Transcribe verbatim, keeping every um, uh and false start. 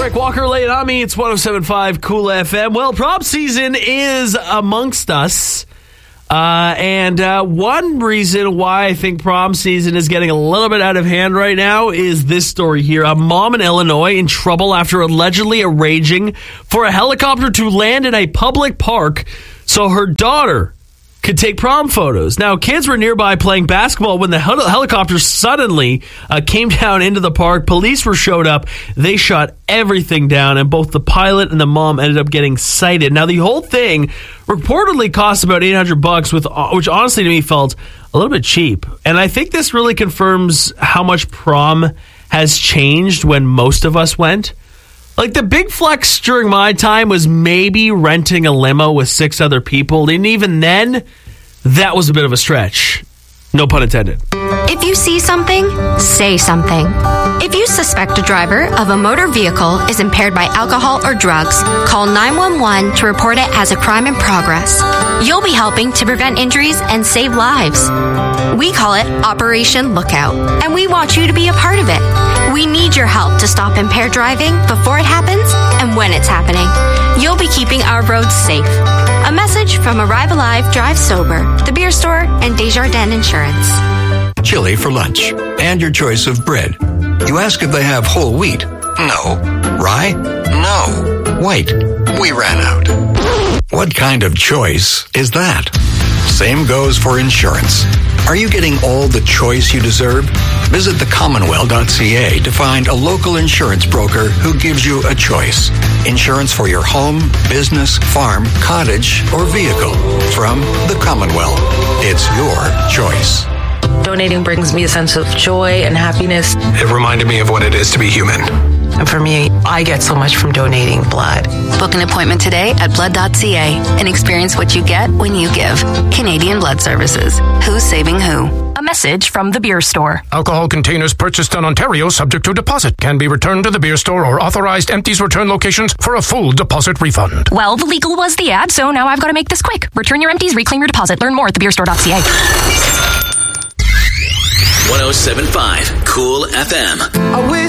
Frank Walker, lay it on me. It's one oh seven point five Cool F M. Well, prom season is amongst us. Uh, and uh, one reason why I think prom season is getting a little bit out of hand right now is this story here. A mom in Illinois in trouble after allegedly arranging for a helicopter to land in a public park so her daughter could take prom photos. Now, kids were nearby playing basketball when the hel- helicopter suddenly uh, came down into the park. Police were showed up. They shot everything down, and both the pilot and the mom ended up getting cited. Now, the whole thing reportedly cost about eight hundred bucks, with which honestly to me felt a little bit cheap. And I think this really confirms how much prom has changed when most of us went. Like, the big flex during my time was maybe renting a limo with six other people. And even then, that was a bit of a stretch. No pun intended. If you see something, say something. If you suspect a driver of a motor vehicle is impaired by alcohol or drugs, call nine one one to report it as a crime in progress. You'll be helping to prevent injuries and save lives. We call it Operation Lookout, and we want you to be a part of it. We need your help to stop impaired driving before it happens and when it's happening. You'll be keeping our roads safe. A message from Arrive Alive, Drive Sober, The Beer Store, and Desjardins Insurance. Chili for lunch, and your choice of bread. You ask if they have whole wheat. No. Rye? No. White? We ran out. What kind of choice is that? Same goes for insurance. Are you getting all the choice you deserve? Visit the commonwealth dot c a to find a local insurance broker who gives you a choice. Insurance for your home, business, farm, cottage, or vehicle. From the Commonwealth. It's your choice. Donating brings me a sense of joy and happiness. It reminded me of what it is to be human. And for me, I get so much from donating blood. Book an appointment today at blood dot c a and experience what you get when you give. Canadian Blood Services. Who's saving who? A message from the Beer Store. Alcohol containers purchased in Ontario subject to deposit can be returned to the Beer Store or authorized empties return locations for a full deposit refund. Well, the legal was the ad, so now I've got to make this quick. Return your empties, reclaim your deposit. Learn more at the beer store dot c a. one oh seven point five Cool F M. I wish